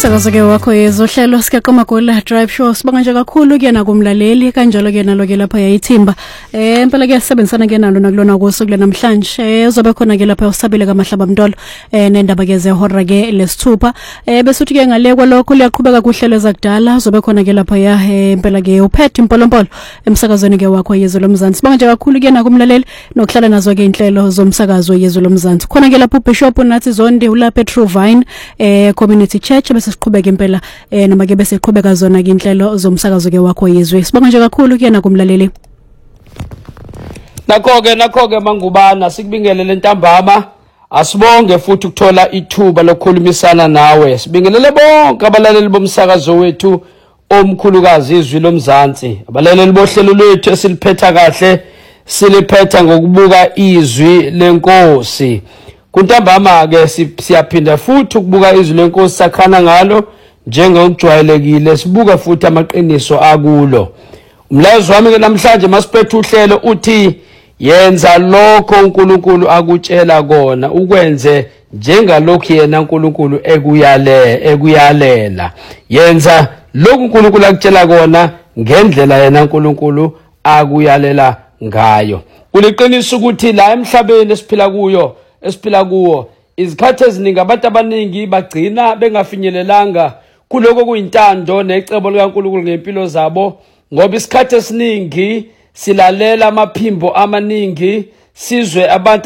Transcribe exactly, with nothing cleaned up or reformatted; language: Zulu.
Umsakazo ke wakho yezohlelo sikaQomagola Drive Show sibonga nje kakhulu kuyena kumlaleli kanjalo ke nalo ke lapha yayithimba eh impela ke sisebenzisana ke nalo nakulona kuso kule namhlanje uzobe khona ke lapha usabile kaMahlaba Mntolo eh nendaba ke zehora ke lesithupha eh bese uthi ke ngale kwalokho liyaqhubeka kuhlelo zakudala uzobe khona ke lapha ya impela ke uphethe impolompolo emsakazweni ke wakho yezwe lomzansi sibonga nje kakhulu kuyena kumlaleli nokuhlala nazo ke inhlelo zomsakazo yezwe lomzansi khona ke lapha uBishop nathi Zondi ulapha eTruevine eh community church bese siqhubeka impela eh noma ke bese siqhubeka zona ke inhlelo zomsakazo ke wakho yezwe sibonga nje kakhulu kuyena kumlaleli nakho ke nakho ke mangubana sikubingelele ntambama asibonge futhi ukuthola ithuba lokukhulumisana nawe sibingelele bonke abalaleli bomsakazo wethu omkhulukazi izwi lomzansi abalaleli bohlelo lwethu esiliphetha kahle siliphetha ngokubuka izwi lenkosi kuntambama ke siyaphinda futhi ukubuka izwi lenkosi sakhana ngalo njengokujwayelekile sibuka futhi amaqiniso akulo umlayezo wami ke namhlanje masiphethe uhlelo uthi yenza lokho uNkulunkulu akutshela kona ukwenze njengalokho yena uNkulunkulu ekuyale ekuyalela yenza lokho uNkulunkulu akutshela kona ngendlela yena uNkulunkulu akuyalela ngayo uliqinisa ukuthi la emhlabeni esiphila kuyo esiphila kuwo izikhathi eziningi abantu abaningi bagcina bengafinyelelanga kuloko kuyintando necebo likaNkulunkulu ngempilo zabo ngoba isikhathi esiningi silalela amaphimbo amaningi sizwe abantu